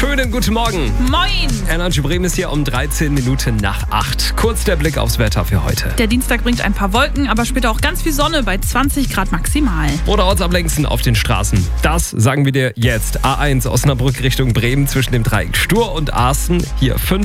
Schönen guten Morgen. Moin! Energy Bremen ist hier um 13 Minuten nach 8. Kurz der Blick aufs Wetter für heute. Der Dienstag bringt ein paar Wolken, aber später auch ganz viel Sonne bei 20 Grad maximal. Oder ortsablängsten auf den Straßen. Das sagen wir dir jetzt. A1 Osnabrück Richtung Bremen zwischen dem Dreieck Stur und Arsten. Hier 5